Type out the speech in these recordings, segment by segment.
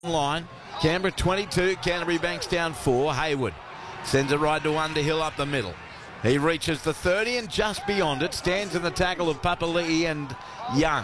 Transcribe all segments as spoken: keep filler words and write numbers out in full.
line. Canberra twenty-two, Canterbury Bankstown four. Hayward sends it right to Underhill up the middle. He reaches the thirty and just beyond it. Stands in the tackle of Papali'i and Young.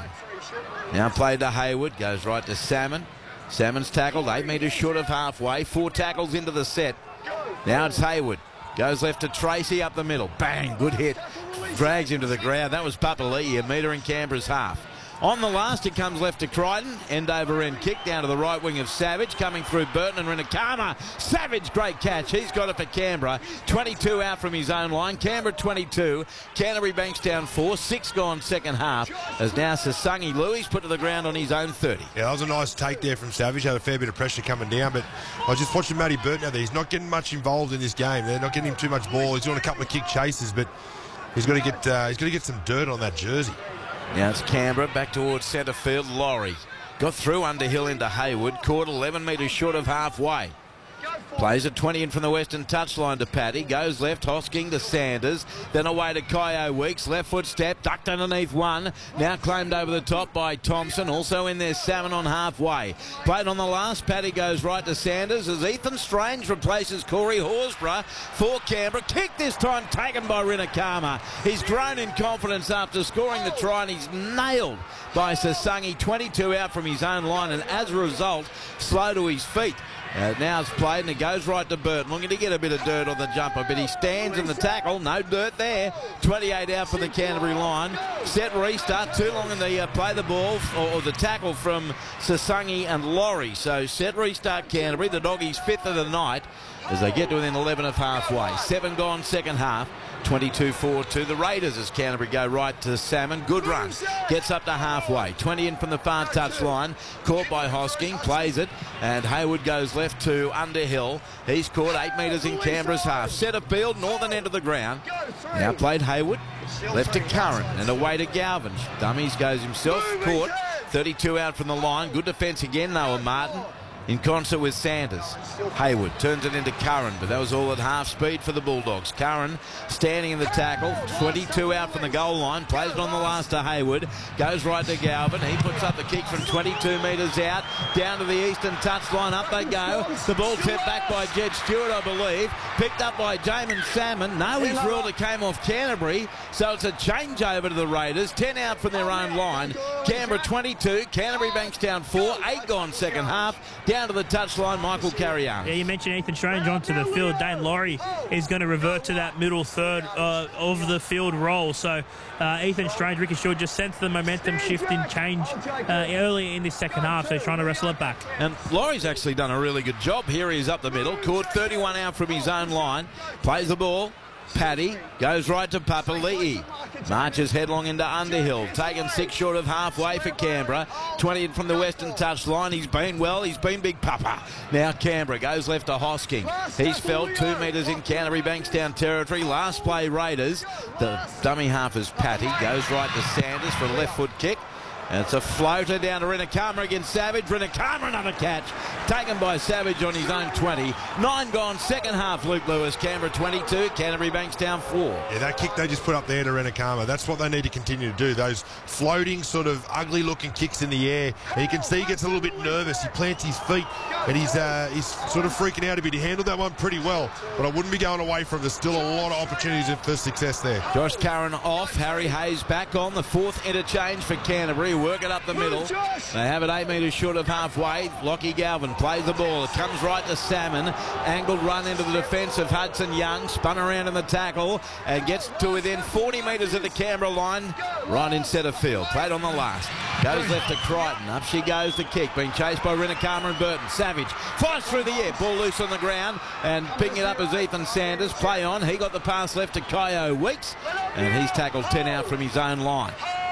Now played to Hayward. Goes right to Salmon. Salmon's tackled eight metres short of halfway. Four tackles into the set. Now it's Hayward. Goes left to Tracy up the middle. Bang, good hit. Drags him to the ground. That was Papali'i, a metre in Canberra's half. On the last, it comes left to Crichton. End over end kick down to the right wing of Savage. Coming through Burton and Rinakama. Savage, great catch. He's got it for Canberra. twenty-two out from his own line. Canberra twenty-two. Canterbury Bankstown four. Six gone second half. As now Sasangi Louis put to the ground on his own thirty. Yeah, that was a nice take there from Savage. Had a fair bit of pressure coming down. But I was just watching Matty Burton out there. He's not getting much involved in this game. They're not getting him too much ball. He's doing a couple of kick chases. But he's got to get, uh, he's got to get some dirt on that jersey. Now it's Canberra back towards centre field. Laurie got through Underhill into Hayward. Caught eleven metres short of halfway. Plays at twenty in from the western touchline to Paddy. Goes left, Hosking to Sanders. Then away to Kyo Weeks. Left foot step, ducked underneath one. Now claimed over the top by Thompson. Also in there, Salmon on halfway. Played on the last. Paddy goes right to Sanders as Ethan Strange replaces Corey Horsburgh for Canberra. Kick this time taken by Rinakama. He's grown in confidence after scoring the try and he's nailed by Sasangi. twenty-two out from his own line and as a result, slow to his feet. Uh, now it's played and it goes right to Burton. Looking to get a bit of dirt on the jumper, but he stands in the tackle. No dirt there. twenty-eight out for the Canterbury line. Set restart. Too long in the uh, play the ball, or, or the tackle from Sasangi and Laurie. So set restart Canterbury. The Doggies fifth of the night as they get to within eleven of halfway. Seven gone second half. twenty-two four to the Raiders as Canterbury go right to Salmon. Good run. Gets up to halfway. twenty in from the far touch line. Caught by Hosking. Plays it. And Hayward goes left to Underhill. He's caught eight metres in Canberra's half. Centre field, northern end of the ground. Now played Hayward. Left to Curran and away to Galvin. Dummies goes himself. Caught. thirty-two out from the line. Good defence again, Noah Martin. In concert with Sanders. Hayward turns it into Curran, but that was all at half speed for the Bulldogs. Curran standing in the tackle, twenty-two out from the goal line, plays it on the last to Hayward, goes right to Galvin. He puts up the kick from twenty-two metres out, down to the eastern touchline, up they go. The ball tipped back by Jed Stewart, I believe, picked up by Jamin Salmon. No, he's ruled it came off Canterbury, so it's a changeover to the Raiders. ten out from their own line. Canberra twenty-two, Canterbury Bankstown four, eight gone second half. Down to the touchline, Michael Carrion. Yeah, you mentioned Ethan Strange onto the field. Dane Laurie is going to revert to that middle third uh, of the field role. So uh, Ethan Strange, Ricky Shaw just sensed the momentum shift in change uh, early in this second half, so he's trying to wrestle it back. And Laurie's actually done a really good job. Here he is up the middle, caught thirty-one out from his own line, plays the ball. Paddy goes right to Papali'i. Marches headlong into Underhill. Taken six short of halfway for Canberra. twenty in from the western touchline. He's been well. He's been Big Papa. Now Canberra goes left to Hosking. He's felt two metres in Canterbury Bankstown territory. Last play Raiders. The dummy half is Patty. Goes right to Sanders for a left foot kick. And it's a floater down to Rinakama against Savage. Rinakama another catch. Taken by Savage on his own twenty. Nine gone second half, Luke Lewis. Canberra twenty-two, Canterbury Bankstown four. Yeah, that kick they just put up there to Rinakama, that's what they need to continue to do. Those floating, sort of ugly-looking kicks in the air. And you can see he gets a little bit nervous. He plants his feet, and he's uh, he's sort of freaking out a bit. He handled that one pretty well, but I wouldn't be going away from it. There's still a lot of opportunities for success there. Josh Curran off. Harry Hayes back on. The fourth interchange for Canterbury. Work it up the middle. They have it eight metres short of halfway. Lockie Galvin plays the ball. It comes right to Salmon. Angled run into the defence of Hudson Young. Spun around in the tackle and gets to within forty metres of the Canberra line. Right in centre field. Played on the last. Goes left to Crichton. Up she goes to kick. Being chased by Rinakama and Burton. Savage flies through the air. Ball loose on the ground. And picking it up as Ethan Sanders. Play on. He got the pass left to Kyo Weeks. And he's tackled ten out from his own line.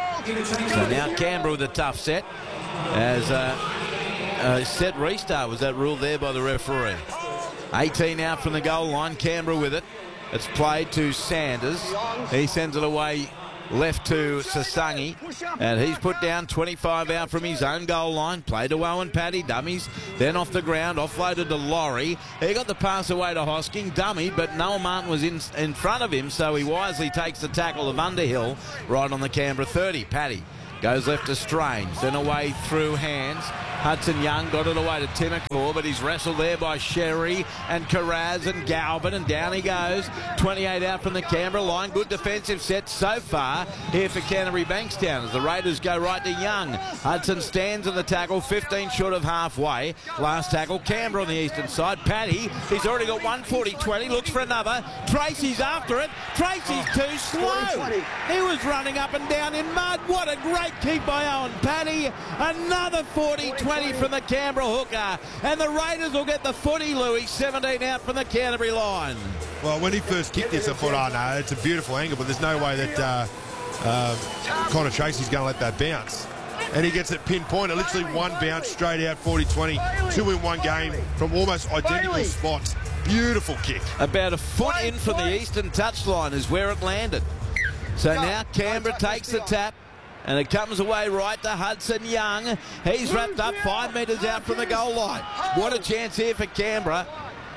So now Canberra with a tough set as uh, uh, set restart was that ruled there by the referee. eighteen out from the goal line. Canberra with it. It's played to Sanders. He sends it away left to Sasangi, and he's put down twenty-five out from his own goal line. Played to Owen Paddy, dummies, then off the ground, offloaded to Laurie. He got the pass away to Hosking, dummy, but Noah Martin was in, in front of him, so he wisely takes the tackle of Underhill right on the Canberra thirty. Paddy goes left to Strange, then away through hands. Hudson Young got it away to Timacor, but he's wrestled there by Sherry and Carraz and Galvin, and down he goes. twenty-eight out from the Canberra line. Good defensive set so far here for Canterbury Bankstown as the Raiders go right to Young. Hudson stands in the tackle, fifteen short of halfway. Last tackle, Canberra on the eastern side. Paddy, he's already got one forty twenty, looks for another. Tracy's after it. Tracy's too slow. He was running up and down in mud. What a great kick by Owen Paddy. Another forty twenty from the Canberra hooker. And the Raiders will get the footy, Louis. seventeen out from the Canterbury line. Well, when he first kicked this, I thought, oh, no, it's a beautiful angle, but there's no way that uh, uh, Connor Tracy's going to let that bounce. And he gets it pinpointed, literally one bounce straight out, forty twenty, two in one game from almost identical spots. Beautiful kick. About a foot in from the eastern touchline is where it landed. So now Canberra takes the tap, and it comes away right to Hudson Young. He's wrapped up five metres out from the goal line. What a chance here for Canberra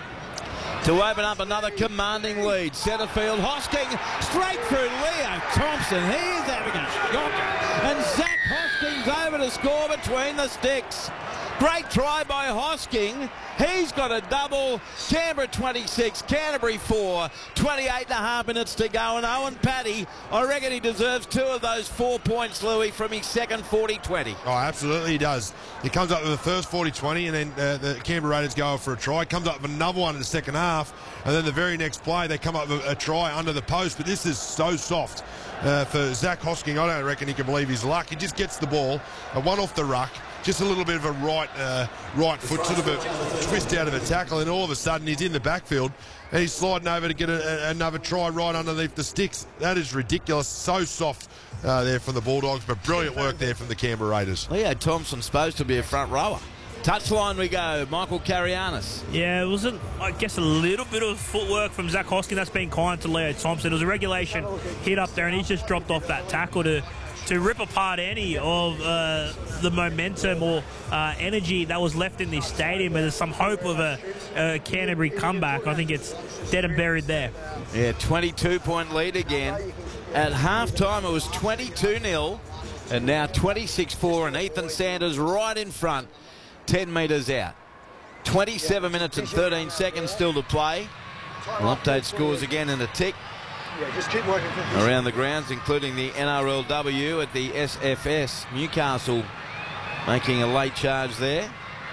to open up another commanding lead. Centre field, Hosking straight through Leo Thompson. He is having a shocker. And Zach Hosking's over to score between the sticks. Great try by Hosking. He's got a double. Canberra twenty-six, Canterbury four. twenty-eight and a half minutes to go. And Owen Paddy, I reckon he deserves two of those four points, Louis, from his second forty twenty. Oh, absolutely he does. He comes up with the first forty twenty, and then uh, the Canberra Raiders go for a try. Comes up with another one in the second half. And then the very next play, they come up with a try under the post. But this is so soft uh, for Zach Hosking. I don't reckon he can believe his luck. He just gets the ball, a one off the ruck. Just a little bit of a right uh, right foot, sort of a twist out of a tackle, and all of a sudden he's in the backfield and he's sliding over to get a, a, another try right underneath the sticks. That is ridiculous. So soft uh, there from the Bulldogs, but brilliant work there from the Canberra Raiders. Leo Thompson's supposed to be a front rower. Touchline we go, Michael Carianis. Yeah, it was, a, I guess, a little bit of footwork from Zach Hosking. That's been kind to Leo Thompson. It was a regulation hit up there, and he's just dropped off that tackle to to rip apart any of uh, the momentum or uh, energy that was left in this stadium. And there's some hope of a, a Canterbury comeback. I think it's dead and buried there. Yeah, twenty-two point lead again. At halftime it was twenty-two nil, and now twenty-six four, and Ethan Sanders right in front, ten metres out. twenty-seven minutes and thirteen seconds still to play. We'll update scores again in a tick. Yeah, just keep working. Around the grounds, including the N R L W at the S F S. Newcastle making a late charge there.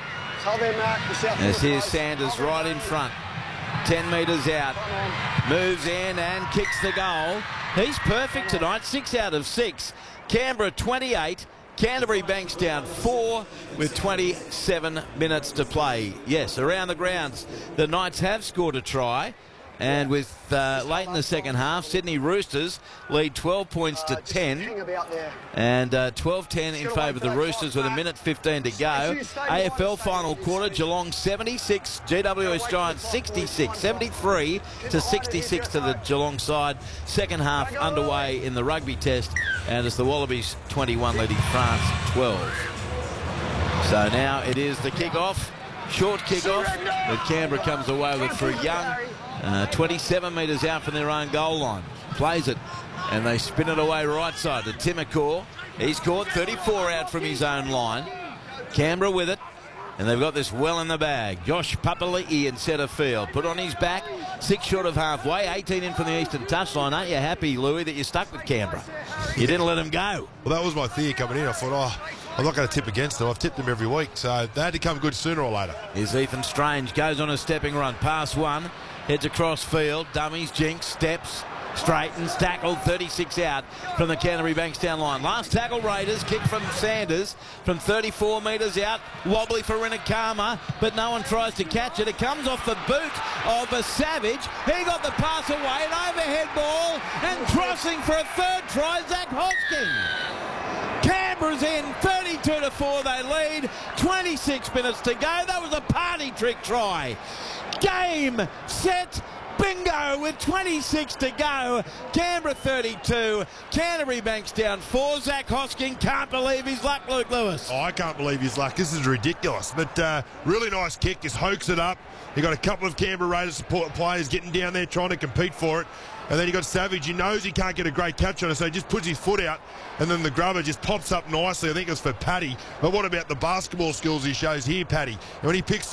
As here's Sanders right in front. ten metres out. Moves in and kicks the goal. He's perfect tonight. Six out of six. Canberra twenty-eight. Canterbury Bankstown four with twenty-seven minutes to play. Yes, around the grounds, the Knights have scored a try. And with uh, late in the second half, Sydney Roosters lead twelve points to ten. And uh, twelve ten in favour of the Roosters with a minute fifteen to go. A F L final quarter, Geelong seventy-six, G W S Giants sixty-six, seventy-three to sixty-six to the Geelong side. Second half underway in the rugby test, and it's the Wallabies twenty-one leading France twelve. So now it is the kick-off, short kick-off, but Canberra comes away with for Young. Uh, twenty-seven metres out from their own goal line. Plays it, and they spin it away right side to Timacor. He's caught thirty-four out from his own line. Canberra with it, and they've got this well in the bag. Josh Papali'i in centre field. Put on his back, six short of halfway, eighteen in from the eastern touchline. Aren't you happy, Louis, that you stuck with Canberra? You didn't let him go. Well, that was my theory coming in. I thought, oh, I'm not going to tip against them. I've tipped them every week, so they had to come good sooner or later. Here's Ethan Strange, goes on a stepping run, pass one. Heads across field, dummies, jinks, steps, straightens, tackled, thirty-six out from the Canterbury Bankstown line. Last tackle, Raiders, kick from Sanders from thirty-four metres out, wobbly for Rinakama, but no one tries to catch it. It comes off the boot of a Savage. He got the pass away, an overhead ball, and crossing for a third try, Zach Hosking. Canberra's in, thirty-two to four they lead, twenty-six minutes to go. That was a party trick try. Game, set, Bingo with twenty-six to go. Canberra thirty-two. Canterbury Banks down four. Zach Hosking can't believe his luck, Luke Lewis. Oh, I can't believe his luck. This is ridiculous. But uh, really nice kick. Just hoax it up. You got a couple of Canberra Raiders support players getting down there trying to compete for it. And then you got Savage. He knows he can't get a great catch on it, so he just puts his foot out, and then the grubber just pops up nicely. I think it was for Paddy. But what about the basketball skills he shows here, Paddy? And when he picks the